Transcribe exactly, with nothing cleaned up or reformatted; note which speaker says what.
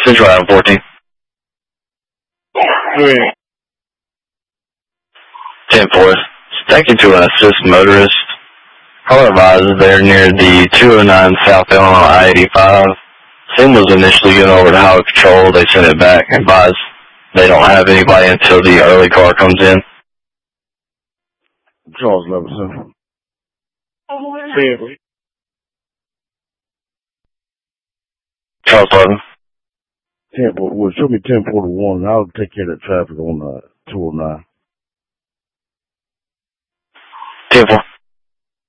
Speaker 1: Central Avenue fourteen.
Speaker 2: Good.
Speaker 1: ten four. Thank you to an assist motorist. Car advises they're near the two oh nine southbound on I eighty-five. Scene was initially given over to highway patrol. They sent it back and advised they don't have anybody until the early car comes in.
Speaker 2: Charles Levinson. ten.
Speaker 1: Charles eleven.
Speaker 2: ten, well, show me ten forty-one, and I'll take care of the traffic on uh, two oh nine.
Speaker 1: ten four.